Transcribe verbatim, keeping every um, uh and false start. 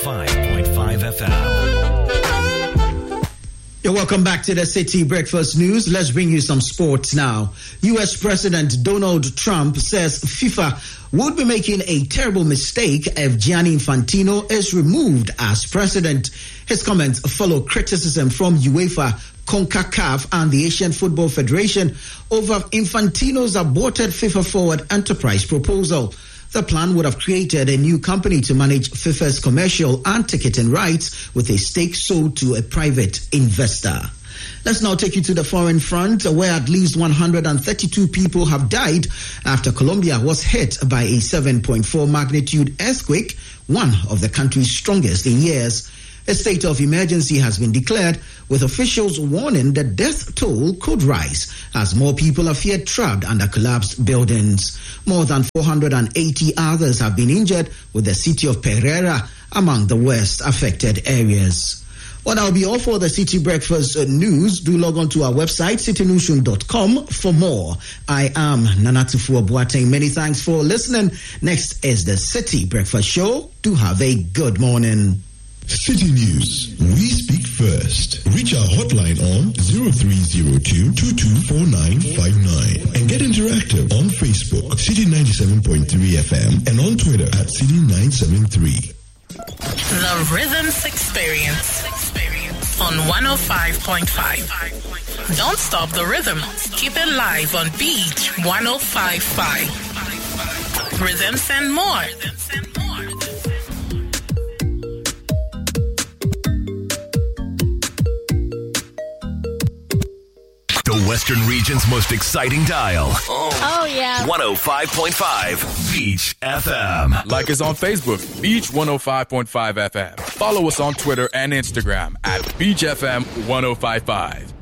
five point five F M. You're welcome back to the City Breakfast News. Let's bring you some sports now. U S President Donald Trump says FIFA would be making a terrible mistake if Gianni Infantino is removed as president. His comments follow criticism from UEFA, CONCACAF and the Asian Football Federation over Infantino's aborted FIFA Forward Enterprise proposal. The plan would have created a new company to manage FIFA's commercial and ticketing rights with a stake sold to a private investor. Let's now take you to the foreign front, where at least one hundred thirty-two people have died after Colombia was hit by a seven point four magnitude earthquake, one of the country's strongest in years. A state of emergency has been declared, with officials warning the death toll could rise as more people are feared trapped under collapsed buildings. More than four hundred eighty others have been injured, with the city of Pereira among the worst affected areas. Well, that'll be all for the City Breakfast News. Do log on to our website, city newsroom dot com, for more. I am Nanatufu Boateng. Many thanks for listening. Next is the City Breakfast Show. Do have a good morning. City News. We speak first. Reach our hotline on zero three zero two, two two four nine five nine and get interactive on Facebook, City ninety-seven point three F M, and on Twitter at City nine seven three. The Rhythms Experience on one oh five point five. Don't stop the rhythm. Keep it live on Beach one oh five point five. Rhythms and more. The Western region's most exciting dial. Oh, yeah. one oh five point five Beach F M. Like us on Facebook, Beach one oh five point five F M. Follow us on Twitter and Instagram at Beach F M one oh five point five.